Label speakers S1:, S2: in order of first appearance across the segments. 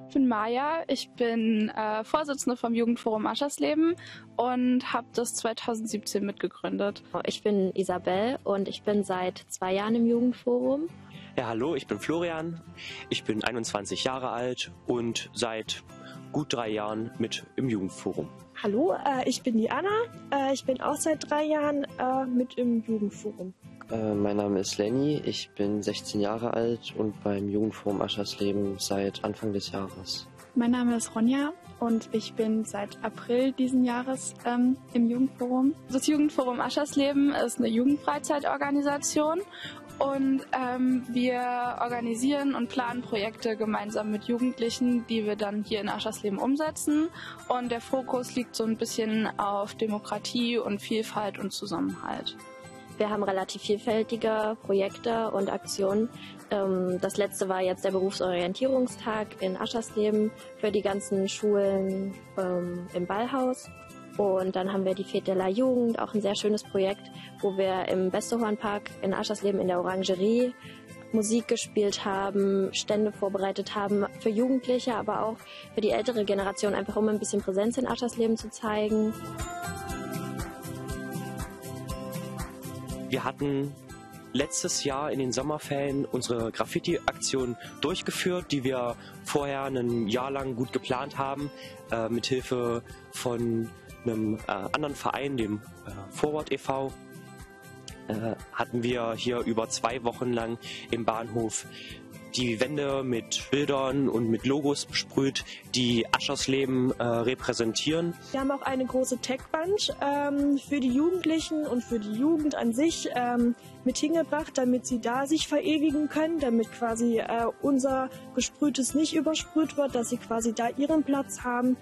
S1: Ich bin Maja, ich bin Vorsitzende vom Jugendforum Aschersleben und habe das 2017 mitgegründet.
S2: Ich bin Isabel und ich bin seit 2 Jahren im Jugendforum.
S3: Ja, hallo, ich bin Florian, ich bin 21 Jahre alt und seit gut 3 Jahren mit im Jugendforum.
S4: Hallo, ich bin die Anna, ich bin auch seit 3 Jahren mit im Jugendforum.
S5: Mein Name ist Lenny, ich bin 16 Jahre alt und beim Jugendforum Aschersleben seit Anfang des Jahres.
S6: Mein Name ist Ronja und ich bin seit April diesen Jahres im Jugendforum.
S1: Das Jugendforum Aschersleben ist eine Jugendfreizeitorganisation und wir organisieren und planen Projekte gemeinsam mit Jugendlichen, die wir dann hier in Aschersleben umsetzen. Und der Fokus liegt so ein bisschen auf Demokratie und Vielfalt und Zusammenhalt.
S2: Wir haben relativ vielfältige Projekte und Aktionen. Das letzte war jetzt der Berufsorientierungstag in Aschersleben für die ganzen Schulen im Ballhaus. Und dann haben wir die Fete la Jugend, auch ein sehr schönes Projekt, wo wir im Westerhornpark in Aschersleben in der Orangerie Musik gespielt haben, Stände vorbereitet haben für Jugendliche, aber auch für die ältere Generation, einfach um ein bisschen Präsenz in Aschersleben zu zeigen.
S3: Wir hatten letztes Jahr in den Sommerferien unsere Graffiti-Aktion durchgeführt, die wir vorher ein Jahr lang gut geplant haben, mit Hilfe von einem anderen Verein, dem Forward e.V., hatten wir hier über 2 Wochen lang im Bahnhof die Wände mit Bildern und mit Logos besprüht, die Aschersleben repräsentieren.
S4: Wir haben auch eine große Tech-Bunch für die Jugendlichen und für die Jugend an sich mit hingebracht, damit sie da sich verewigen können, damit quasi unser Gesprühtes nicht übersprüht wird, dass sie quasi da ihren Platz haben.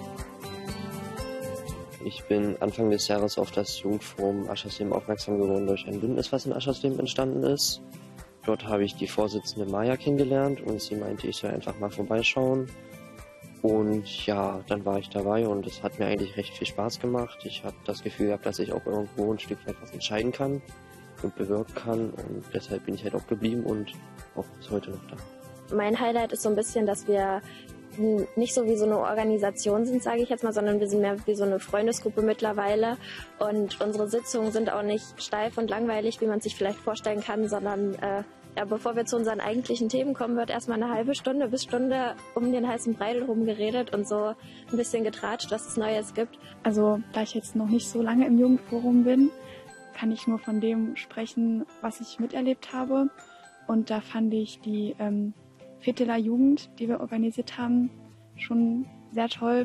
S5: Ich bin Anfang des Jahres auf das Jugendforum Aschersleben aufmerksam geworden durch ein Bündnis, was in Aschersleben entstanden ist. Dort habe ich die Vorsitzende Maja kennengelernt und sie meinte, ich soll einfach mal vorbeischauen. Und ja, dann war ich dabei und es hat mir eigentlich recht viel Spaß gemacht. Ich habe das Gefühl gehabt, dass ich auch irgendwo ein Stück weit was entscheiden kann und bewirken kann. Und deshalb bin ich halt auch geblieben und auch bis heute noch da.
S2: Mein Highlight ist so ein bisschen, dass wir nicht so wie so eine Organisation sind, sage ich jetzt mal, sondern wir sind mehr wie so eine Freundesgruppe mittlerweile. Und unsere Sitzungen sind auch nicht steif und langweilig, wie man sich vielleicht vorstellen kann, sondern bevor wir zu unseren eigentlichen Themen kommen, wird erstmal eine halbe Stunde bis Stunde um den heißen Brei herum geredet und so ein bisschen getratscht, was es Neues gibt.
S6: Also da ich jetzt noch nicht so lange im Jugendforum bin, kann ich nur von dem sprechen, was ich miterlebt habe. Und da fand ich die Fete la Jugend, die wir organisiert haben, schon sehr toll.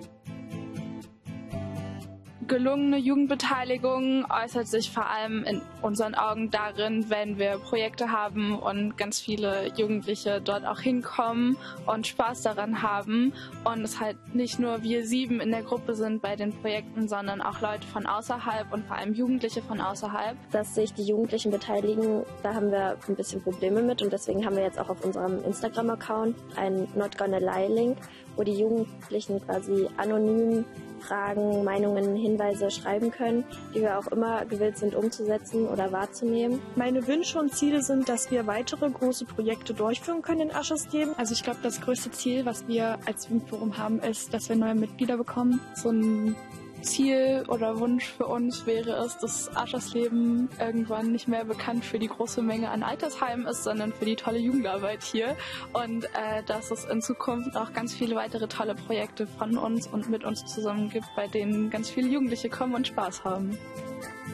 S1: Gelungene Jugendbeteiligung äußert sich vor allem in unseren Augen darin, wenn wir Projekte haben und ganz viele Jugendliche dort auch hinkommen und Spaß daran haben und es halt nicht nur wir 7 in der Gruppe sind bei den Projekten, sondern auch Leute von außerhalb und vor allem Jugendliche von außerhalb.
S2: Dass sich die Jugendlichen beteiligen, da haben wir ein bisschen Probleme mit und deswegen haben wir jetzt auch auf unserem Instagram-Account einen Not Gonna Lie-Link, wo die Jugendlichen quasi anonym Fragen, Meinungen, Hinweise schreiben können, die wir auch immer gewillt sind umzusetzen oder wahrzunehmen.
S4: Meine Wünsche und Ziele sind, dass wir weitere große Projekte durchführen können in Aschersleben.
S6: Also ich glaube, das größte Ziel, was wir als Jugendforum haben, ist, dass wir neue Mitglieder bekommen.
S1: So ein Ziel oder Wunsch für uns wäre es, dass Aschersleben irgendwann nicht mehr bekannt für die große Menge an Altersheimen ist, sondern für die tolle Jugendarbeit hier und dass es in Zukunft auch ganz viele weitere tolle Projekte von uns und mit uns zusammen gibt, bei denen ganz viele Jugendliche kommen und Spaß haben.